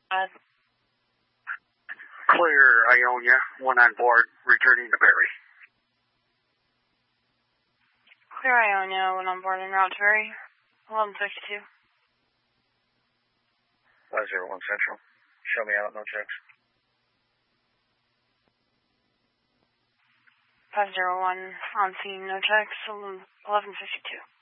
Clear, Ionia. 1 on board, returning to Berry. Clear, Ionia. 1 on board en route to Berry. 1152. 501 Central. Show me out, no checks. 501 on scene, no checks. 1152.